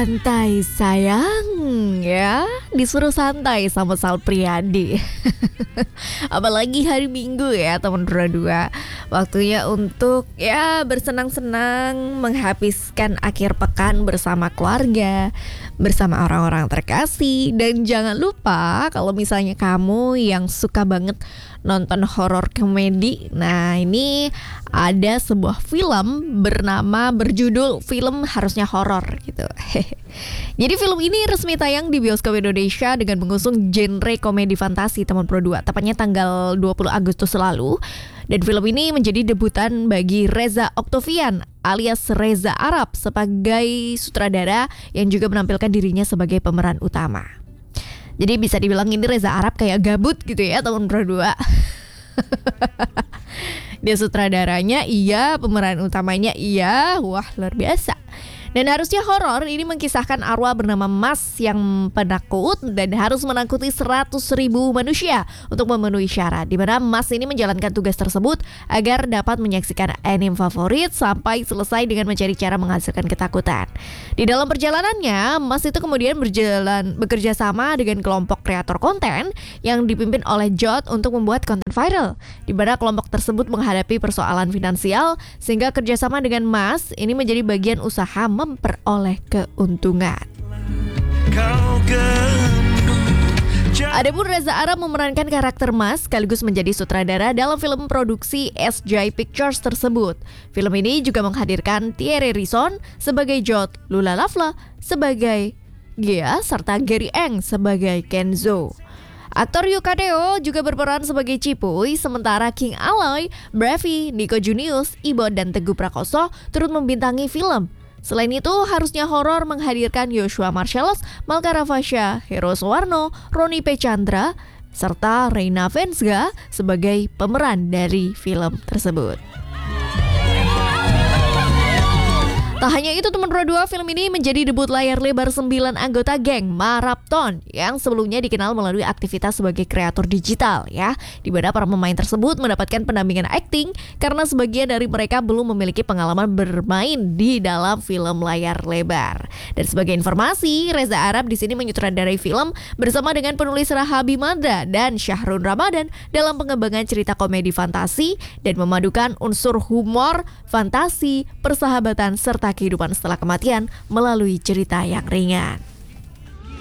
Santai sayang ya, disuruh santai sama Sal Priadi. Apalagi hari Minggu ya teman dua. Waktunya untuk ya bersenang-senang, menghabiskan akhir pekan bersama keluarga, bersama orang-orang terkasih. Dan jangan lupa kalau misalnya kamu yang suka banget nonton horor komedi, nah ini ada sebuah film berjudul Film Harusnya Horor gitu. Jadi film ini resmi tayang di bioskop Indonesia dengan mengusung genre komedi fantasi teman Pro 2, tepatnya tanggal 20 Agustus lalu. Dan film ini menjadi debutan bagi Reza Oktavian alias Reza Arab sebagai sutradara yang juga menampilkan dirinya sebagai pemeran utama. Jadi bisa dibilang ini Reza Arab kayak gabut gitu ya teman Pro 2. Dia sutradaranya iya, pemeran utamanya iya, wah luar biasa. Dan Harusnya Horor ini mengisahkan arwah bernama Mas yang penakut dan harus menakuti 100.000 manusia untuk memenuhi syarat, di mana Mas ini menjalankan tugas tersebut agar dapat menyaksikan anime favorit sampai selesai dengan mencari cara menghasilkan ketakutan. Di dalam perjalanannya, Mas itu kemudian bekerja sama dengan kelompok kreator konten yang dipimpin oleh Jod untuk membuat konten viral, di mana kelompok tersebut menghadapi persoalan finansial sehingga kerjasama dengan Mas ini menjadi bagian usaha memperoleh keuntungan. Adapun Reza Arab memerankan karakter Mas sekaligus menjadi sutradara dalam film produksi SJ Pictures tersebut. Film ini juga menghadirkan Thierry Rison sebagai Jod, Lula Lavla sebagai Gia, serta Gary Eng sebagai Kenzo. Aktor Yukadeo juga berperan sebagai Cipuy, sementara King Aloy, Bravi, Nico Junius, Ibon, dan Teguh Prakoso turut membintangi film. Selain itu, Harusnya Horor menghadirkan Yoshua Marcellus, Malka Rafasya, Hero Suwarno, Roni P. Chandra, serta Reina Vensga sebagai pemeran dari film tersebut. Tak hanya itu teman Pro 2, film ini menjadi debut layar lebar 9 anggota geng Marapton yang sebelumnya dikenal melalui aktivitas sebagai kreator digital ya, di mana para pemain tersebut mendapatkan pendampingan akting karena sebagian dari mereka belum memiliki pengalaman bermain di dalam film layar lebar. Dan sebagai informasi, Reza Arab di sini menyutradarai film bersama dengan penulis Rahabi Madra dan Syahrul Ramadan dalam pengembangan cerita komedi fantasi dan memadukan unsur humor, fantasi, persahabatan serta kehidupan setelah kematian melalui cerita yang ringan.